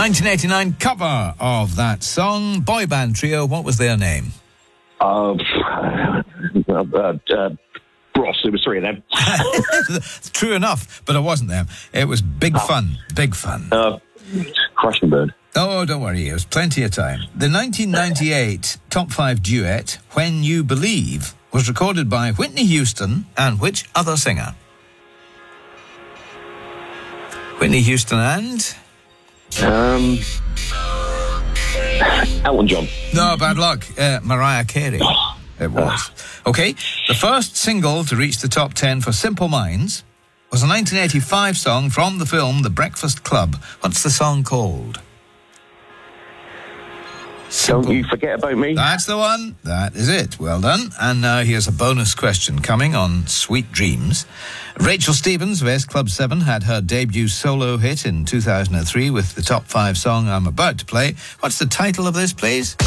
1989 cover of that song, boy band trio. What was their name? Bros. There was three of them. True enough, but it wasn't them. It was Big Fun. Big Fun. Crashing Bird. Oh, don't worry. It was plenty of time. The 1998 Top 5 duet, When You Believe, was recorded by Whitney Houston and which other singer? Whitney Houston and... Elton John. No, bad luck. Mariah Carey. It was. Okay, the first single to reach the top 10 for Simple Minds was a 1985 song from the film The Breakfast Club. What's the song called? Don't You Forget About Me. That's the one. That is it. Well done. And now here's a bonus question coming on Sweet Dreams. Rachel Stevens of S Club 7 had her debut solo hit in 2003 with the top 5 song I'm about to play. What's the title of this, please?